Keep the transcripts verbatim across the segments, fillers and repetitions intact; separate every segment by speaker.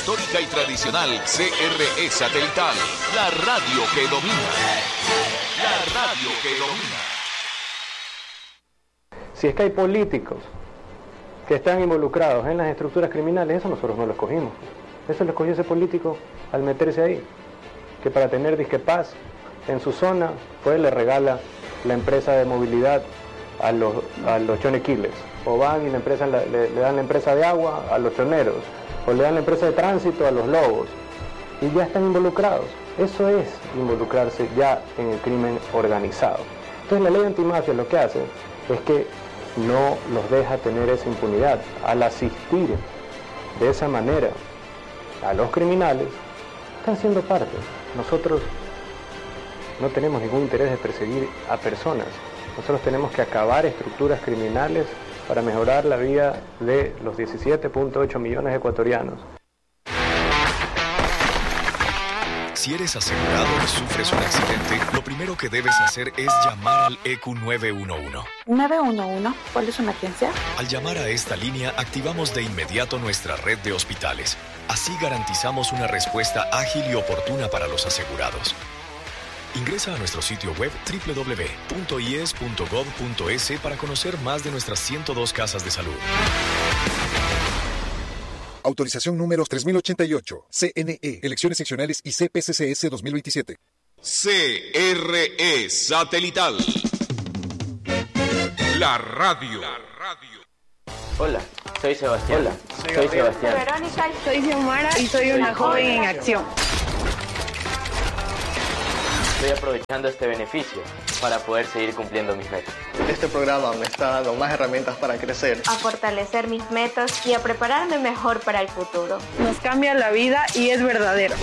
Speaker 1: histórica y tradicional C R E Satelital, la radio que domina. La radio que domina.
Speaker 2: Si es que hay políticos que están involucrados en las estructuras criminales, eso nosotros no lo escogimos. Eso lo escogió ese político al meterse ahí. Que para tener disque paz en su zona, pues le regala la empresa de movilidad a los, a los chonequiles. O van y la empresa, le, le dan la empresa de agua a los choneros. O le dan la empresa de tránsito a los lobos. Y ya están involucrados. Eso es involucrarse ya en el crimen organizado. Entonces la ley antimafia lo que hace es que no los deja tener esa impunidad. Al asistir de esa manera a los criminales, están siendo parte. Nosotros no tenemos ningún interés de perseguir a personas. Nosotros tenemos que acabar estructuras criminales para mejorar la vida de los diecisiete punto ocho millones de ecuatorianos.
Speaker 1: Si eres asegurado y sufres un accidente, lo primero que debes hacer es llamar al E Q nueve uno uno.
Speaker 3: ¿nueve uno uno? ¿Cuál es su emergencia?
Speaker 1: Al llamar a esta línea, activamos de inmediato nuestra red de hospitales. Así garantizamos una respuesta ágil y oportuna para los asegurados. Ingresa a nuestro sitio web doble u doble u doble u punto i e s punto gov punto e s para conocer más de nuestras ciento dos casas de salud.
Speaker 4: Autorización número tres mil ochenta y ocho. C N E. Elecciones seccionales y C P C C S dos mil veintisiete.
Speaker 5: C R E Satelital. La radio. La radio.
Speaker 6: Hola, soy Sebastián. Hola, soy, soy Sebastián.
Speaker 3: Verónica, soy Xiomara y soy una joven en acción.
Speaker 6: Estoy aprovechando este beneficio para poder seguir cumpliendo mis metas.
Speaker 7: Este programa me está dando más herramientas para crecer,
Speaker 8: a fortalecer mis metas y a prepararme mejor para el futuro.
Speaker 3: Nos cambia la vida y es verdadero.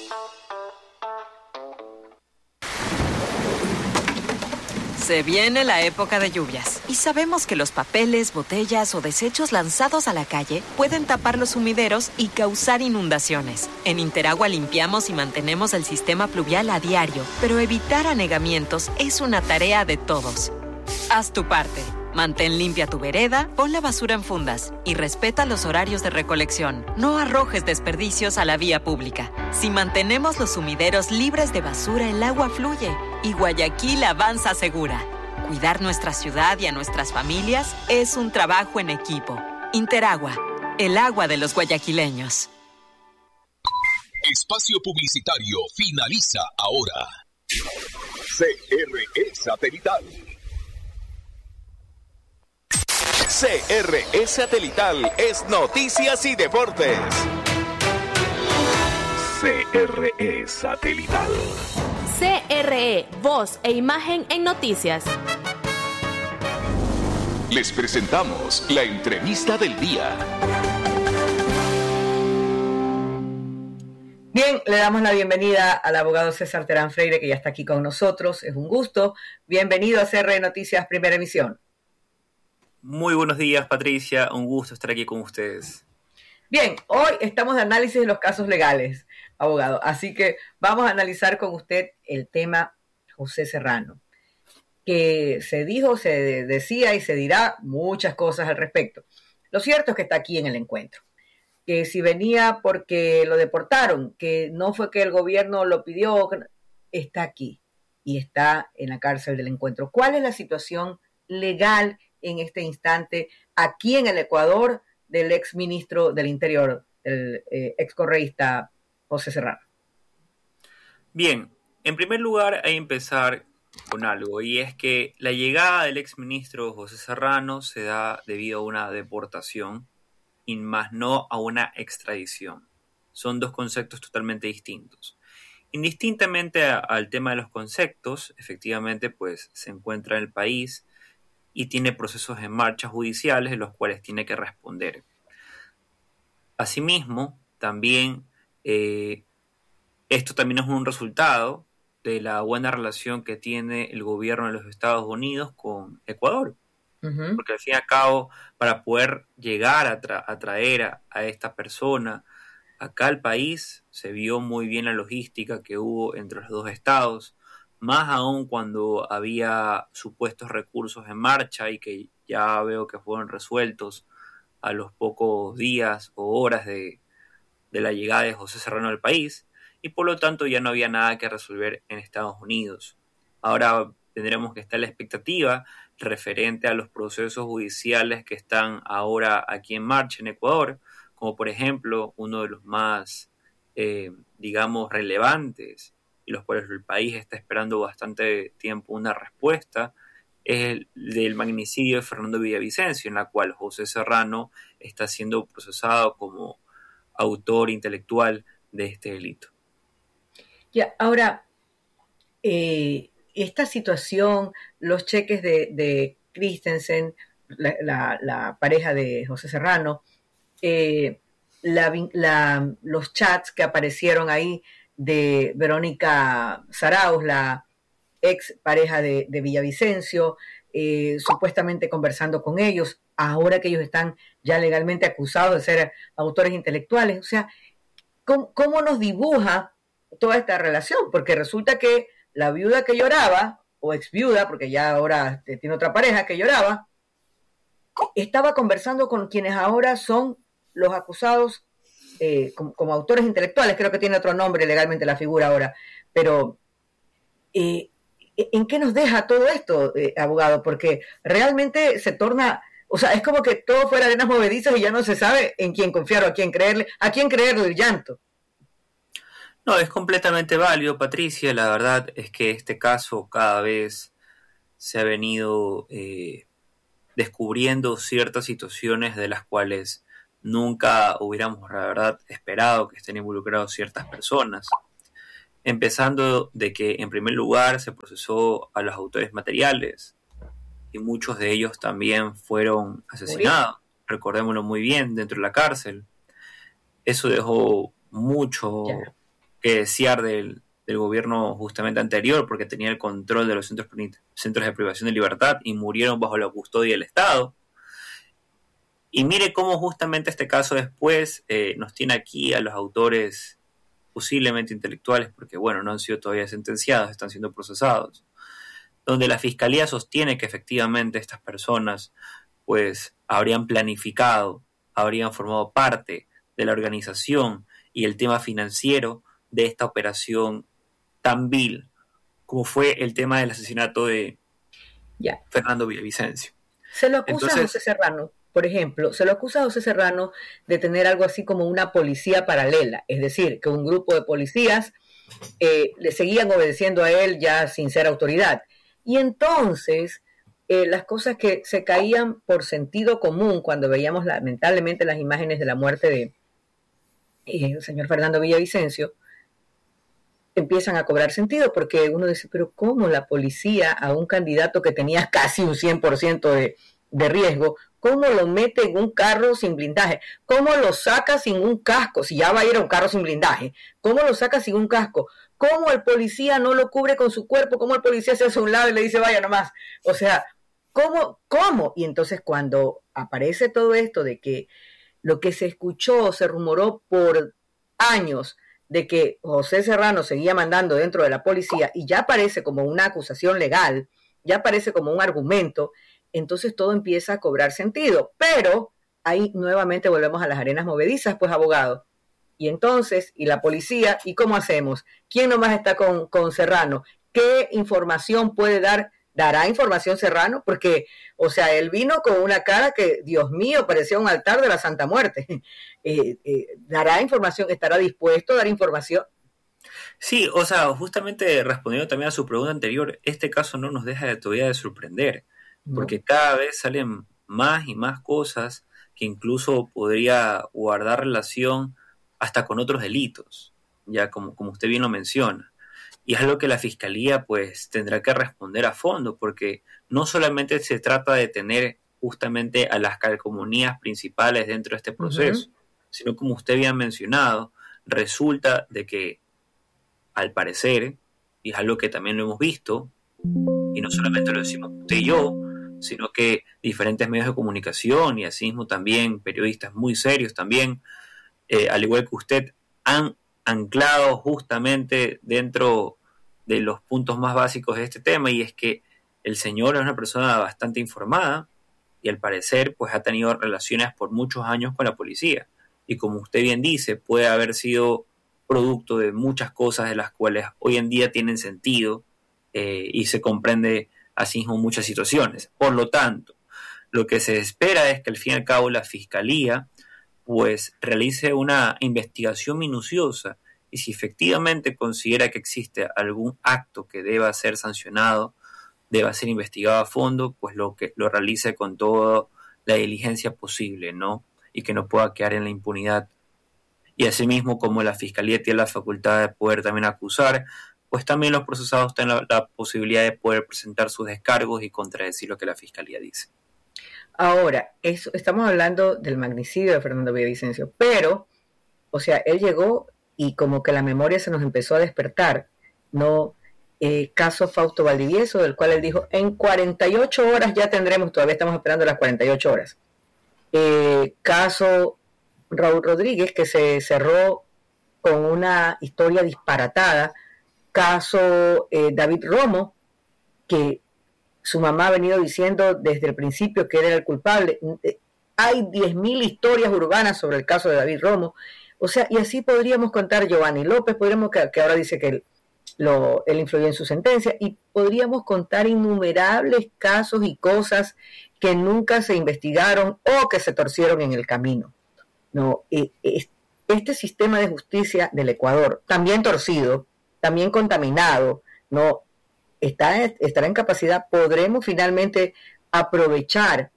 Speaker 9: Se viene la época de lluvias y sabemos que los papeles, botellas o desechos lanzados a la calle pueden tapar los sumideros y causar inundaciones. En Interagua limpiamos y mantenemos el sistema pluvial a diario, pero evitar anegamientos es una tarea de todos. Haz tu parte. Mantén limpia tu vereda, pon la basura en fundas y respeta los horarios de recolección. No arrojes desperdicios a la vía pública. Si mantenemos los sumideros libres de basura, el agua fluye y Guayaquil avanza segura. Cuidar nuestra ciudad y a nuestras familias es un trabajo en equipo. Interagua, el agua de los guayaquileños.
Speaker 1: Espacio publicitario finaliza ahora. C R E Satelital. C R E Satelital es noticias y deportes. C R E Satelital.
Speaker 10: C R E, voz e imagen en noticias.
Speaker 1: Les presentamos la entrevista del día.
Speaker 11: Bien, le damos la bienvenida al abogado César Terán Freire, que ya está aquí con nosotros. Es un gusto. Bienvenido a C R E Noticias, primera emisión.
Speaker 12: Muy buenos días, Patricia. Un gusto estar aquí con ustedes.
Speaker 11: Bien, hoy estamos de análisis de los casos legales, abogado. Así que vamos a analizar con usted el tema José Serrano, que se dijo, se decía y se dirá muchas cosas al respecto. Lo cierto es que está aquí en el encuentro. Que si venía porque lo deportaron, que no fue que el gobierno lo pidió, está aquí y está en la cárcel del encuentro. ¿Cuál es la situación legal en este instante aquí en el Ecuador del ex ministro del Interior, el eh, ex correísta José Serrano?
Speaker 12: Bien, en primer lugar hay que empezar con algo, y es que la llegada del ex ministro José Serrano se da debido a una deportación y más no a una extradición. Son dos conceptos totalmente distintos. Indistintamente a, al tema de los conceptos, efectivamente pues se encuentra en el país y tiene procesos en marcha judiciales en los cuales tiene que responder. Asimismo, también eh, esto también es un resultado de la buena relación que tiene el gobierno de los Estados Unidos con Ecuador. Uh-huh. Porque al fin y al cabo, para poder llegar a, tra- a traer a, a esta persona acá al país, se vio muy bien la logística que hubo entre los dos estados, más aún cuando había supuestos recursos en marcha y que ya veo que fueron resueltos a los pocos días o horas de, de la llegada de José Serrano al país y por lo tanto ya no había nada que resolver en Estados Unidos. Ahora tendremos que estar a la expectativa referente a los procesos judiciales que están ahora aquí en marcha en Ecuador, como por ejemplo uno de los más, eh, digamos, relevantes y los cuales el país está esperando bastante tiempo una respuesta, es el del magnicidio de Fernando Villavicencio, en la cual José Serrano está siendo procesado como autor intelectual de este delito.
Speaker 11: Ya, ahora, eh, esta situación, los cheques de, de Christensen, la, la, la pareja de José Serrano, eh, la, la, los chats que aparecieron ahí de Verónica Zarauz, la ex pareja de, de Villavicencio, eh, supuestamente conversando con ellos, ahora que ellos están ya legalmente acusados de ser autores intelectuales. O sea, ¿cómo, cómo nos dibuja toda esta relación? Porque resulta que la viuda que lloraba, o ex viuda, porque ya ahora tiene otra pareja que lloraba, estaba conversando con quienes ahora son los acusados eh, como, como autores intelectuales. Creo que tiene otro nombre legalmente la figura ahora, pero eh, ¿en qué nos deja todo esto, eh, abogado? Porque realmente se torna, o sea, es como que todo fuera arenas movedizas y ya no se sabe en quién confiar o a quién creerle, a quién creerle el llanto.
Speaker 12: No, es completamente válido, Patricia. La verdad es que este caso cada vez se ha venido eh, descubriendo ciertas situaciones de las cuales nunca hubiéramos, la verdad, esperado que estén involucrados ciertas personas. Empezando de que, en primer lugar, se procesó a los autores materiales y muchos de ellos también fueron asesinados. Recordémoslo muy bien, dentro de la cárcel. Eso dejó mucho yeah. que desear del, del gobierno justamente anterior, porque tenía el control de los centros, centros de privación de libertad y murieron bajo la custodia del Estado. Y mire cómo justamente este caso después eh, nos tiene aquí a los autores posiblemente intelectuales, porque bueno, no han sido todavía sentenciados, están siendo procesados, donde la fiscalía sostiene que efectivamente estas personas pues habrían planificado, habrían formado parte de la organización y el tema financiero de esta operación tan vil como fue el tema del asesinato de
Speaker 11: yeah.
Speaker 12: Fernando Villavicencio.
Speaker 11: Se lo acusa Entonces, a José Serrano, por ejemplo, se lo acusa a José Serrano de tener algo así como una policía paralela, es decir, que un grupo de policías eh, le seguían obedeciendo a él ya sin ser autoridad. Y entonces, eh, las cosas que se caían por sentido común cuando veíamos lamentablemente las imágenes de la muerte de eh, el señor Fernando Villavicencio, empiezan a cobrar sentido, porque uno dice, pero ¿cómo la policía a un candidato que tenía casi un cien por ciento de, de riesgo, cómo lo mete en un carro sin blindaje? ¿Cómo lo saca sin un casco? Si ya va a ir a un carro sin blindaje, ¿cómo lo saca sin un casco? ¿Cómo el policía no lo cubre con su cuerpo? ¿Cómo el policía se hace a un lado y le dice, vaya nomás? O sea, ¿cómo? ¿Cómo? Y entonces cuando aparece todo esto de que lo que se escuchó, se rumoró por años, de que José Serrano seguía mandando dentro de la policía y ya aparece como una acusación legal, ya aparece como un argumento, entonces todo empieza a cobrar sentido. Pero ahí nuevamente volvemos a las arenas movedizas, pues, abogado. Y entonces, ¿y la policía? ¿Y cómo hacemos? ¿Quién nomás está con, con Serrano? ¿Qué información puede dar? ¿Dará información Serrano? Porque, o sea, él vino con una cara que, Dios mío, parecía un altar de la Santa Muerte. Eh, eh, ¿Dará información? ¿Estará dispuesto a dar información?
Speaker 12: Sí, o sea, justamente respondiendo también a su pregunta anterior, este caso no nos deja de, todavía de sorprender, no. porque cada vez salen más y más cosas que incluso podría guardar relación hasta con otros delitos, ya como, como usted bien lo menciona. Y es algo que la Fiscalía pues tendrá que responder a fondo, porque no solamente se trata de tener justamente a las calcomanías principales dentro de este proceso, uh-huh. sino como usted bien ha mencionado, resulta de que al parecer, y es algo que también lo hemos visto, y no solamente lo decimos usted y yo, sino que diferentes medios de comunicación y así mismo también periodistas muy serios también, eh, al igual que usted, han anclado justamente dentro de los puntos más básicos de este tema, y es que el señor es una persona bastante informada y al parecer pues ha tenido relaciones por muchos años con la policía. y como usted bien dice, puede haber sido producto de muchas cosas de las cuales hoy en día tienen sentido eh, y se comprende así mismo muchas situaciones. Por lo tanto, lo que se espera es que al fin y al cabo la Fiscalía pues realice una investigación minuciosa y si efectivamente considera que existe algún acto que deba ser sancionado, deba ser investigado a fondo, pues lo que lo realice con toda la diligencia posible, ¿no? Y que no pueda quedar en la impunidad. Y asimismo, como la Fiscalía tiene la facultad de poder también acusar, pues también los procesados tienen la, la posibilidad de poder presentar sus descargos y contradecir lo que la Fiscalía dice.
Speaker 11: Ahora, eso, estamos hablando del magnicidio de Fernando Villavicencio, pero, o sea, él llegó y como que la memoria se nos empezó a despertar, ¿no? Eh, caso Fausto Valdivieso, del cual él dijo, en cuarenta y ocho horas ya tendremos, todavía estamos esperando las cuarenta y ocho horas. Eh, caso Raúl Rodríguez, que se cerró con una historia disparatada. Caso eh, David Romo, que su mamá ha venido diciendo desde el principio que él era el culpable. Hay diez mil historias urbanas sobre el caso de David Romo. O sea, y así podríamos contar Giovanni López, podríamos que, que ahora dice que él, lo, él influyó en su sentencia, y podríamos contar innumerables casos y cosas que nunca se investigaron o que se torcieron en el camino. No, eh, este sistema de justicia del Ecuador, también torcido, también contaminado, no está, estará en capacidad, podremos finalmente aprovechar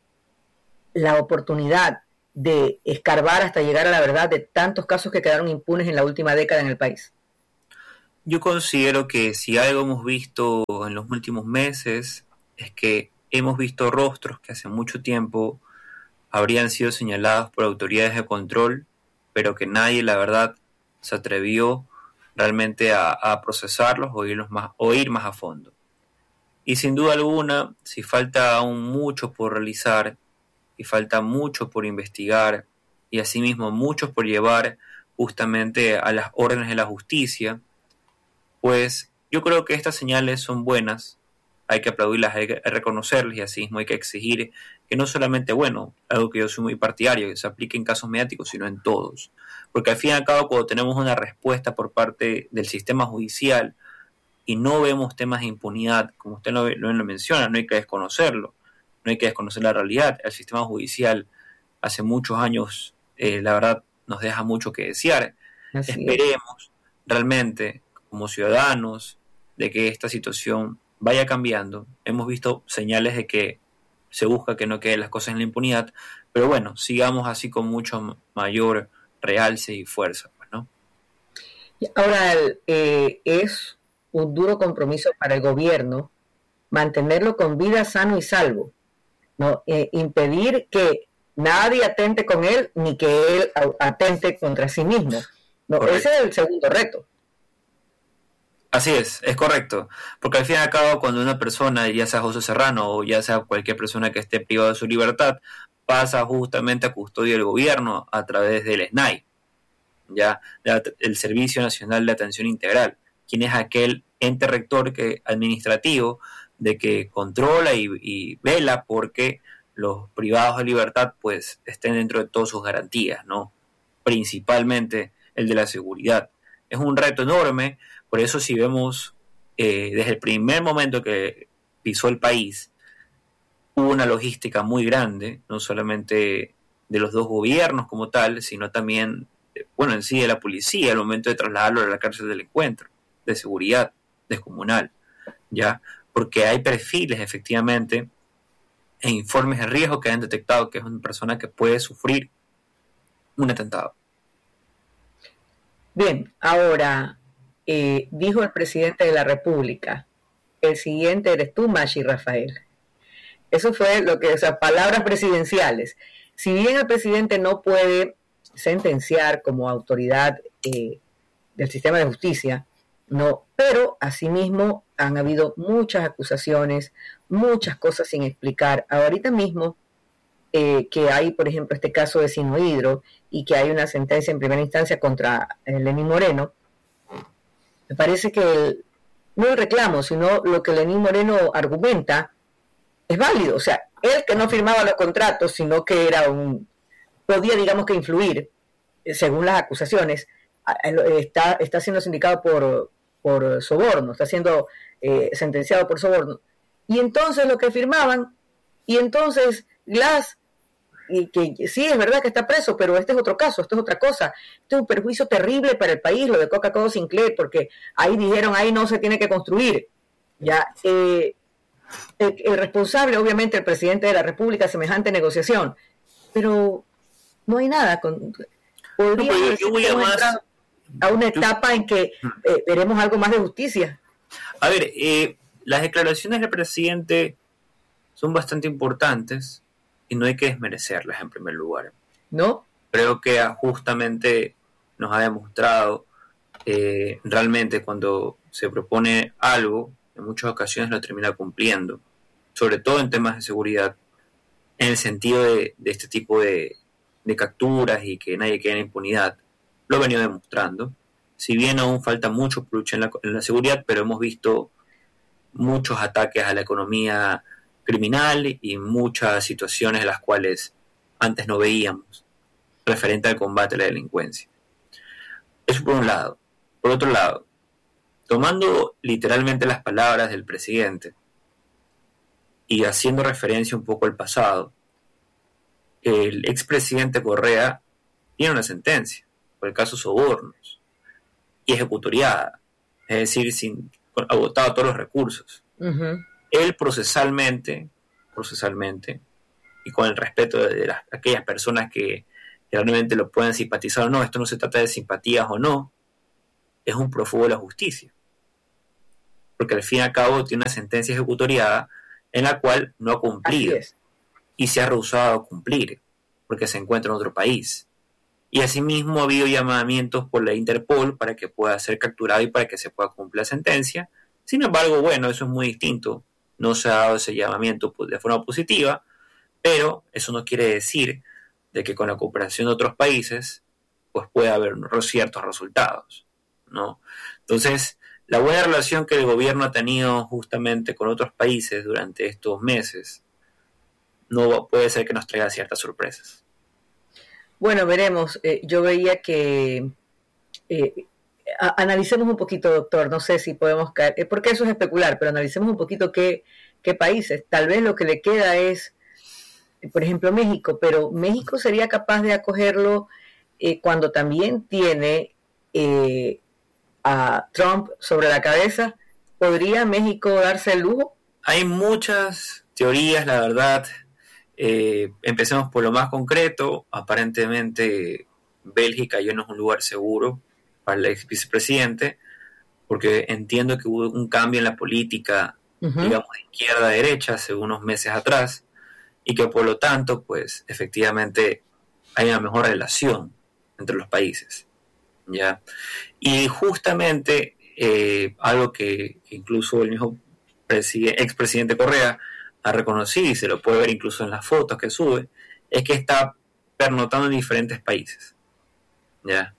Speaker 11: la oportunidad de escarbar hasta llegar a la verdad de tantos casos que quedaron impunes en la última década en el país.
Speaker 12: Yo considero que si algo hemos visto en los últimos meses es que hemos visto rostros que hace mucho tiempo habrían sido señalados por autoridades de control, pero que nadie, la verdad, se atrevió realmente a, a procesarlos o irlos más, o ir más a fondo. Y sin duda alguna, si falta aún mucho por realizar, y falta mucho por investigar, y asimismo mucho por llevar justamente a las órdenes de la justicia, pues yo creo que estas señales son buenas, hay que aplaudirlas, hay que reconocerlas, y así mismo hay que exigir que no solamente, bueno, algo que yo soy muy partidario, que se aplique en casos mediáticos, sino en todos. Porque al fin y al cabo, cuando tenemos una respuesta por parte del sistema judicial y no vemos temas de impunidad, como usted lo, lo, lo menciona, no hay que desconocerlo, no hay que desconocer la realidad. El sistema judicial hace muchos años, eh, la verdad, nos deja mucho que desear. Así Esperemos es. realmente, como ciudadanos, de que esta situación vaya cambiando. Hemos visto señales de que se busca que no queden las cosas en la impunidad, pero bueno, sigamos así con mucho mayor realce y fuerza, ¿no?
Speaker 11: Ahora, eh, es un duro compromiso para el gobierno mantenerlo con vida, sano y salvo, ¿no? Eh, impedir que nadie atente con él, ni que él atente contra sí mismo, ¿no? Ese es el segundo reto.
Speaker 12: Así es, es correcto, porque al fin y al cabo cuando una persona, ya sea José Serrano o ya sea cualquier persona que esté privada de su libertad, pasa justamente a custodia del gobierno a través del S N A I, ya el Servicio Nacional de Atención Integral, quien es aquel ente rector que administrativo de que controla y, y vela porque los privados de libertad pues estén dentro de todas sus garantías, ¿no? Principalmente el de la seguridad. Es un reto enorme. Por eso si vemos eh, desde el primer momento que pisó el país, hubo una logística muy grande, no solamente de los dos gobiernos como tal, sino también, bueno, en sí de la policía, al momento de trasladarlo a la cárcel del encuentro, de seguridad descomunal, ¿ya? Porque hay perfiles efectivamente e informes de riesgo que han detectado que es una persona que puede sufrir un atentado.
Speaker 11: Bien, ahora... Eh, dijo el presidente de la República, el siguiente eres tú, Machi Rafael. Eso fue lo que, o sea, palabras presidenciales. Si bien el presidente no puede sentenciar como autoridad eh, del sistema de justicia, no, pero asimismo han habido muchas acusaciones, muchas cosas sin explicar. Ahorita mismo eh, que hay, por ejemplo, este caso de Sinohidro y que hay una sentencia en primera instancia contra eh, Lenín Moreno. Me parece que el, no el reclamo, sino lo que Lenín Moreno argumenta es válido. O sea, él que no firmaba los contratos, sino que era un podía, digamos que, influir según las acusaciones, está, está siendo sindicado por, por soborno, está siendo eh, sentenciado por soborno. Y entonces lo que firmaban, y entonces Glass, y que sí, es verdad que está preso, pero este es otro caso, esto es otra cosa. Este es un perjuicio terrible para el país, lo de Coca-Cola Sinclair, porque ahí dijeron, ahí no se tiene que construir. Ya, eh, el, el responsable, obviamente, el presidente de la República, semejante negociación, pero no hay nada. Con, podría
Speaker 12: no, yo voy a, más,
Speaker 11: a una etapa en que eh, veremos algo más de justicia.
Speaker 12: A ver, eh, las declaraciones del presidente son bastante importantes y no hay que desmerecerlas en primer lugar.
Speaker 11: ¿No?
Speaker 12: Creo que justamente nos ha demostrado eh, realmente cuando se propone algo, en muchas ocasiones lo termina cumpliendo, sobre todo en temas de seguridad, en el sentido de, de este tipo de, de capturas y que nadie quede en impunidad. Lo ha venido demostrando. Si bien aún falta mucho por luchar en la, en la seguridad, pero hemos visto muchos ataques a la economía criminal y muchas situaciones en las cuales antes no veíamos referente al combate a la delincuencia. Eso por un lado. Por otro lado, tomando literalmente las palabras del presidente y haciendo referencia un poco al pasado, el expresidente Correa tiene una sentencia por el caso Sobornos y ejecutoriada, es decir, sin agotado todos los recursos.
Speaker 11: Uh-huh.
Speaker 12: Él procesalmente, procesalmente, y con el respeto de, de las, aquellas personas que, que realmente lo pueden simpatizar o no, esto no se trata de simpatías o no, es un prófugo de la justicia. Porque al fin y al cabo tiene una sentencia ejecutoriada en la cual no ha cumplido y se ha rehusado a cumplir porque se encuentra en otro país. Y asimismo ha habido llamamientos por la Interpol para que pueda ser capturado y para que se pueda cumplir la sentencia. Sin embargo, bueno, eso es muy distinto. No se ha dado ese llamamiento de forma positiva, pero eso no quiere decir de que con la cooperación de otros países pues pueda haber ciertos resultados, ¿no? Entonces, la buena relación que el gobierno ha tenido justamente con otros países durante estos meses no puede ser que nos traiga ciertas sorpresas.
Speaker 11: Bueno, veremos. Eh, yo veía que eh, a, analicemos un poquito, doctor, no sé si podemos caer, eh, porque eso es especular, pero analicemos un poquito qué, qué países. Tal vez lo que le queda es, por ejemplo, México, pero México sería capaz de acogerlo eh, cuando también tiene eh, a Trump sobre la cabeza. ¿Podría México darse el lujo?
Speaker 12: Hay muchas teorías, la verdad. Eh, empecemos por lo más concreto. Aparentemente Bélgica ya no es un lugar seguro para el ex vicepresidente, porque entiendo que hubo un cambio en la política, uh-huh. digamos, de izquierda a derecha hace unos meses atrás, y que por lo tanto, pues, efectivamente hay una mejor relación entre los países, ¿ya? Y justamente eh, algo que, que incluso el mismo preside- expresidente Correa ha reconocido, y se lo puede ver incluso en las fotos que sube, es que está pernotando en diferentes países, ¿ya?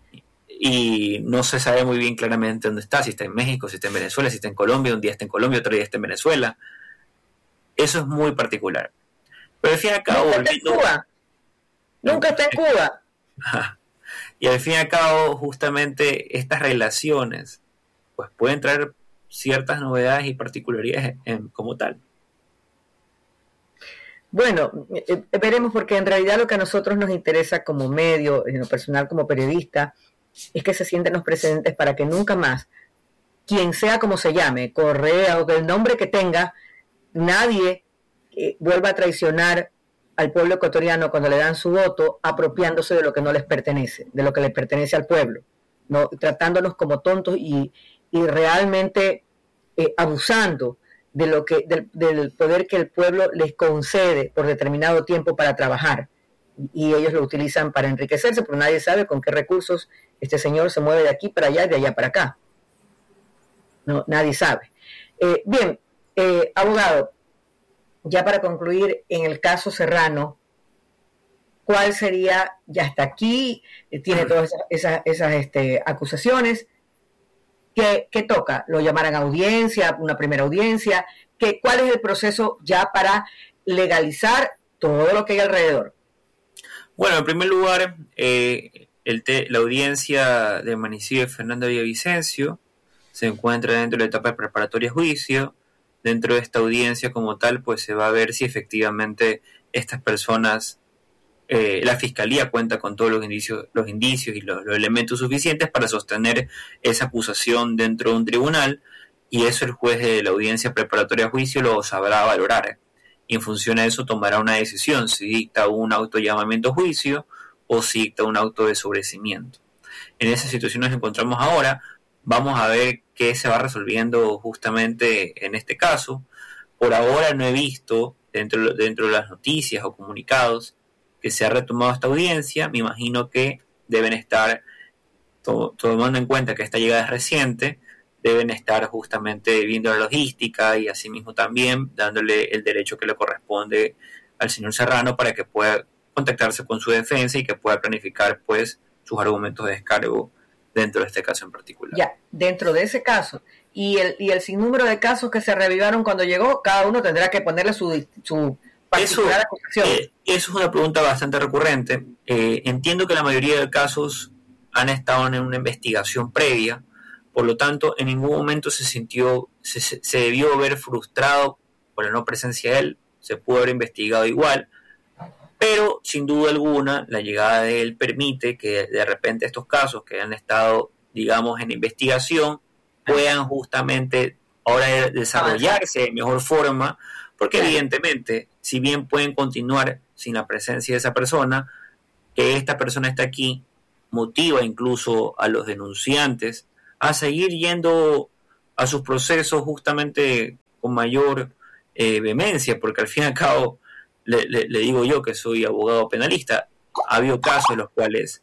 Speaker 12: Y no se sabe muy bien claramente dónde está, si está en México, si está en Venezuela, si está en Colombia, un día está en Colombia, otro día está en Venezuela. Eso es muy particular. Pero al fin y al cabo...
Speaker 11: Nunca está en Cuba. Nunca está en Cuba.
Speaker 12: Ajá. Y al fin y al cabo, justamente estas relaciones pues pueden traer ciertas novedades y particularidades en, como tal.
Speaker 11: Bueno, eh, veremos, porque en realidad lo que a nosotros nos interesa como medio, en lo personal como periodista, es que se sienten los precedentes para que nunca más, quien sea como se llame, Correa o el nombre que tenga, nadie eh, vuelva a traicionar al pueblo ecuatoriano cuando le dan su voto, apropiándose de lo que no les pertenece, de lo que le pertenece al pueblo, no tratándonos como tontos y, y realmente eh, abusando de lo que del, del poder que el pueblo les concede por determinado tiempo para trabajar, y ellos lo utilizan para enriquecerse, pero nadie sabe con qué recursos este señor se mueve de aquí para allá y de allá para acá. No, nadie sabe. Eh, bien, eh, abogado, ya para concluir, en el caso Serrano, ¿cuál sería, ya está aquí, eh, tiene todas esas, esas, esas este, acusaciones, ¿qué, qué toca? ¿Lo llamarán a audiencia, una primera audiencia? ¿Qué, ¿Cuál es el proceso ya para legalizar todo lo que hay alrededor?
Speaker 12: Bueno, en primer lugar, eh, el te, la audiencia del magnicidio de Fernando Villavicencio se encuentra dentro de la etapa preparatoria a juicio. Dentro de esta audiencia como tal, pues se va a ver si efectivamente estas personas, eh, la fiscalía cuenta con todos los indicios, los indicios y los, los elementos suficientes para sostener esa acusación dentro de un tribunal, y eso el juez de la audiencia preparatoria a juicio lo sabrá valorar. Y en función a eso tomará una decisión, si dicta un autollamamiento a juicio o si dicta un auto de sobreseimiento. En esa situación nos encontramos ahora. Vamos a ver qué se va resolviendo justamente en este caso. Por ahora no he visto dentro, dentro de las noticias o comunicados que se ha retomado esta audiencia. Me imagino que deben estar, to, tomando en cuenta que esta llegada es reciente, deben estar justamente viendo la logística y asimismo también dándole el derecho que le corresponde al señor Serrano para que pueda contactarse con su defensa y que pueda planificar pues sus argumentos de descargo dentro de este caso en particular.
Speaker 11: Ya, dentro de ese caso, y el, y el sinnúmero de casos que se reavivaron cuando llegó, cada uno tendrá que ponerle su, su particular acusación.
Speaker 12: Eh, eso es una pregunta bastante recurrente. Eh, entiendo que la mayoría de casos han estado en una investigación previa, por lo tanto, en ningún momento se sintió, se, se debió ver frustrado por la no presencia de él, se pudo haber investigado igual, pero sin duda alguna la llegada de él permite que de repente estos casos que han estado, digamos, en investigación puedan justamente ahora desarrollarse de mejor forma, porque claro, evidentemente, si bien pueden continuar sin la presencia de esa persona, que esta persona está aquí motiva incluso a los denunciantes a seguir yendo a sus procesos justamente con mayor eh, vehemencia, porque al fin y al cabo Le, le, le digo yo que soy abogado penalista, ha habido casos en los cuales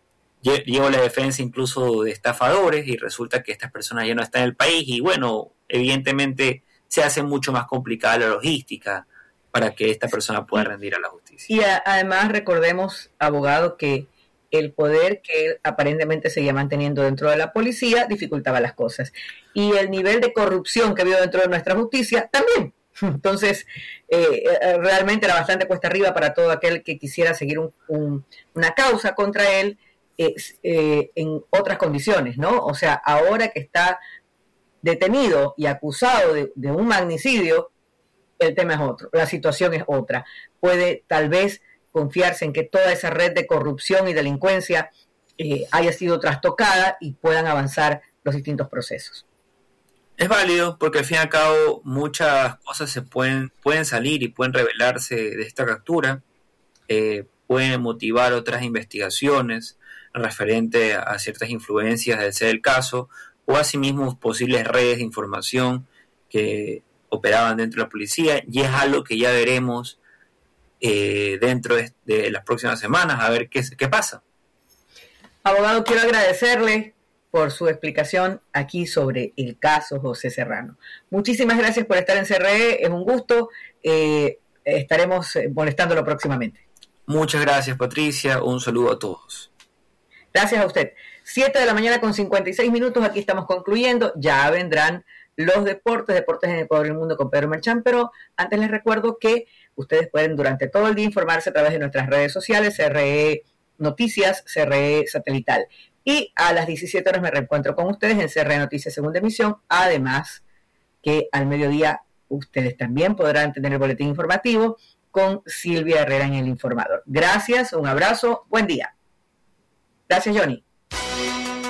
Speaker 12: llevo la defensa incluso de estafadores y resulta que estas personas ya no están en el país y bueno, evidentemente se hace mucho más complicada la logística para que esta persona pueda rendir a la justicia.
Speaker 11: Y a, además recordemos, abogado, que el poder que él aparentemente seguía manteniendo dentro de la policía dificultaba las cosas. Y el nivel de corrupción que vio dentro de nuestra justicia también. Entonces, eh, realmente era bastante cuesta arriba para todo aquel que quisiera seguir un, un, una causa contra él eh, eh, en otras condiciones, ¿no? O sea, ahora que está detenido y acusado de, de un magnicidio, el tema es otro, la situación es otra. Puede tal vez confiarse en que toda esa red de corrupción y delincuencia eh, haya sido trastocada y puedan avanzar los distintos procesos.
Speaker 12: Es válido porque al fin y al cabo muchas cosas se pueden, pueden salir y pueden revelarse de esta captura, eh, pueden motivar otras investigaciones referente a ciertas influencias de ser el caso o asimismo posibles redes de información que operaban dentro de la policía, y es algo que ya veremos eh, dentro de, de las próximas semanas a ver qué, qué pasa.
Speaker 11: Abogado, quiero agradecerle por su explicación aquí sobre el caso José Serrano. Muchísimas gracias por estar en C R E, es un gusto, eh, estaremos molestándolo próximamente.
Speaker 12: Muchas gracias, Patricia, un saludo a todos.
Speaker 11: Gracias a usted. siete de la mañana con cincuenta y seis minutos, aquí estamos concluyendo, ya vendrán los deportes, deportes en Ecuador y el mundo con Pedro Merchán, pero antes les recuerdo que ustedes pueden durante todo el día informarse a través de nuestras redes sociales, C R E Noticias, C R E Satelital. Y a las diecisiete horas me reencuentro con ustedes en C R E Noticias Segunda Emisión. Además, que al mediodía ustedes también podrán tener el boletín informativo con Silvia Herrera en El Informador. Gracias, un abrazo, buen día. Gracias, Johnny.